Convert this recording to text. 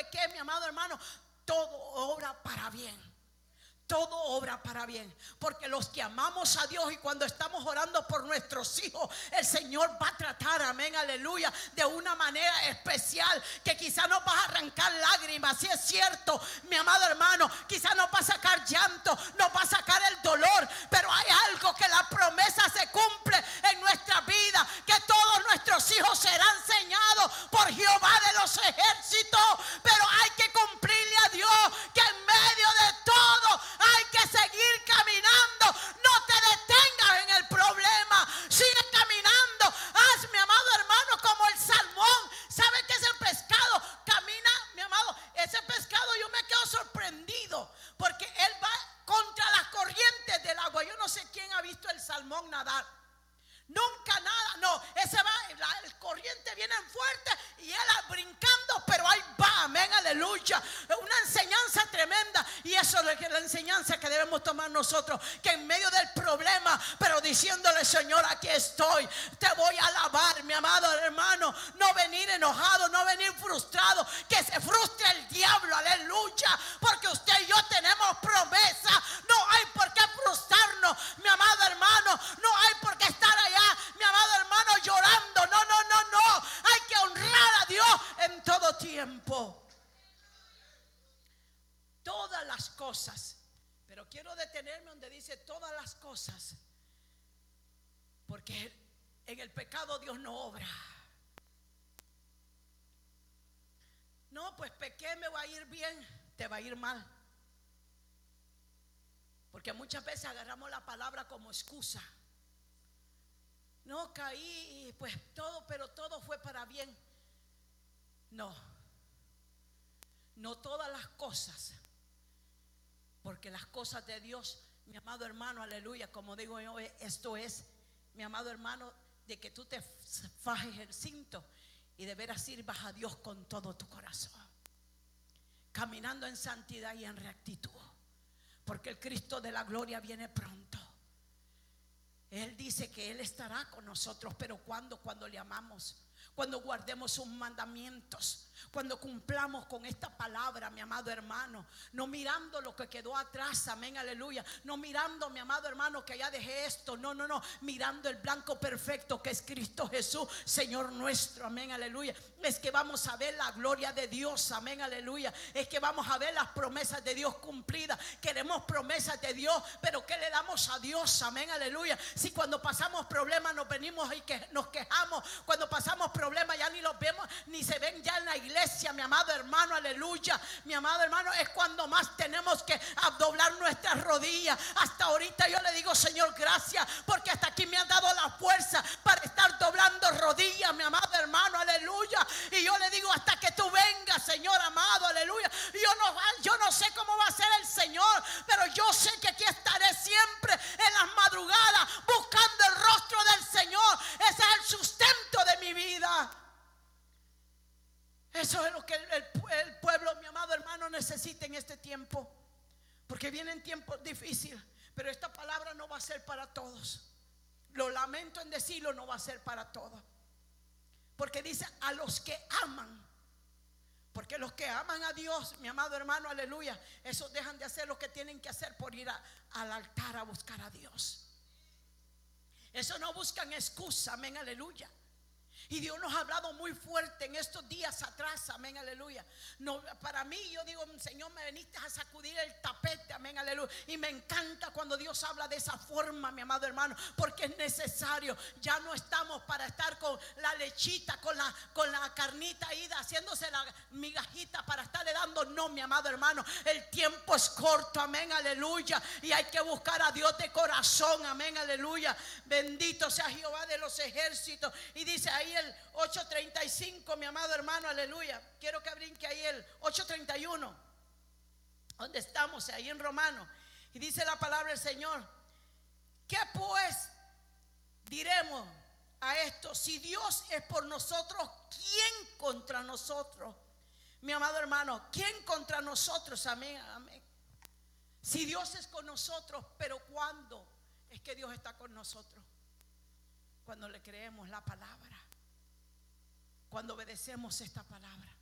¿sabe qué, mi amado hermano? Todo obra para bien. Todo obra para bien, porque los que amamos a Dios y cuando estamos orando por nuestros hijos, el Señor va a tratar, amén, aleluya, de una manera especial, que quizá nos va a arrancar lágrimas, si es cierto, mi amado hermano, quizá nos va a sacar llanto, nos va a sacar el dolor, pero hay algo que la promesa se cumple en nuestra vida, que todos nuestros hijos serán enseñados por Jehová de los ejércitos, pero hay que cumplirle a Dios que en medio de todo hay que seguir caminando. No te detengas en el problema. Sigue caminando. Haz, mi amado hermano, como el salmón. ¿Sabe qué es el pescado? Camina, mi amado. Ese pescado yo me quedo sorprendido, porque él va contra las corrientes del agua. Yo no sé quién ha visto el salmón nadar. Nunca nada, no, ese va, el corriente viene fuerte y él brincando, pero ahí va, amén, aleluya. Una enseñanza tremenda, y eso es la enseñanza que debemos tomar nosotros, que en medio del problema, pero diciéndole: Señor, aquí estoy, te voy a alabar, mi amado hermano. No venir enojado, no venir frustrado, que se frustre el diablo, aleluya, porque usted y yo tenemos promesa. No hay por qué frustrarnos, mi amado hermano, no hay por qué estar allá, mi amado hermano, llorando. No, no, no, no. Hay que honrar a Dios en todo tiempo. Todas las cosas. Pero quiero detenerme donde dice todas las cosas, porque en el pecado Dios no obra. No, pues pequé, me va a ir bien. Te va a ir mal. Porque muchas veces agarramos la palabra como excusa. No, caí y pues todo, pero todo fue para bien. No, no todas las cosas, porque las cosas de Dios, mi amado hermano, aleluya, como digo yo, esto es, mi amado hermano, de que tú te fajes el cinto y de veras sirvas a Dios con todo tu corazón, caminando en santidad y en rectitud, porque el Cristo de la gloria viene pronto. Él dice que Él estará con nosotros, pero cuando le amamos, cuando guardemos sus mandamientos, cuando cumplamos con esta palabra, mi amado hermano, no mirando lo que quedó atrás, amén, aleluya, no mirando, mi amado hermano, que ya dejé esto, no, no, no, mirando el blanco perfecto que es Cristo Jesús, Señor nuestro, amén, aleluya. Es que vamos a ver la gloria de Dios, amén, aleluya. Es que vamos a ver las promesas de Dios cumplidas. Queremos promesas de Dios, pero ¿qué le damos a Dios? Amén, aleluya. Si cuando pasamos problemas nos venimos y que nos quejamos, cuando pasamos problemas ya ni los vemos, ni se ven ya en la iglesia, mi amado hermano, aleluya. Mi amado hermano, es cuando más tenemos que doblar nuestras rodillas. Hasta ahorita yo le digo: Señor, gracias, porque hasta aquí me has dado la fuerza para estar doblando rodillas, mi amado hermano, aleluya. Y yo le digo: hasta que tú vengas, Señor amado, aleluya. Yo no sé cómo va a ser el Señor, pero yo sé que aquí estaré siempre en las madrugadas buscando el rostro del Señor. Ese es el sustento de mi vida. Eso es lo que el pueblo, mi amado hermano, necesita en este tiempo, porque vienen tiempos difíciles, pero esta palabra no va a ser para todos. Lo lamento en decirlo, no va a ser para todos, porque dice: a los que aman. Porque los que aman a Dios, mi amado hermano, aleluya, esos dejan de hacer lo que tienen que hacer por ir al altar a buscar a Dios. Eso no buscan excusa, amén, aleluya. Y Dios nos ha hablado muy fuerte en estos días atrás, amén, aleluya. No, para mí, yo digo: Señor, me viniste a sacudir el tapete, amén, aleluya. Y me encanta cuando Dios habla de esa forma, mi amado hermano, porque es necesario. Ya no estamos para estar con la lechita, con la carnita ida, haciéndose la migajita para estarle dando. No, mi amado hermano, el tiempo es corto, amén, aleluya. Y hay que buscar a Dios de corazón, amén, aleluya. Bendito sea Jehová de los ejércitos. Y dice ahí el 8:35, mi amado hermano, aleluya. Quiero que brinque ahí el 8:31, donde estamos, ahí en Romanos. Y dice la palabra del Señor: ¿qué pues diremos a esto? Si Dios es por nosotros, ¿quién contra nosotros? Mi amado hermano, ¿quién contra nosotros? Amén, amén. Si Dios es con nosotros, pero ¿cuándo es que Dios está con nosotros? Cuando le creemos la palabra, cuando obedecemos esta palabra.